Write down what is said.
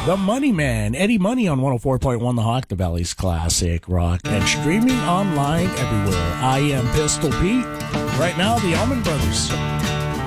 The Money Man, Eddie Money on 104.1 The Hawk, the Valley's classic rock, and streaming online everywhere. I am Pistol Pete. Right now, the Allman Brothers.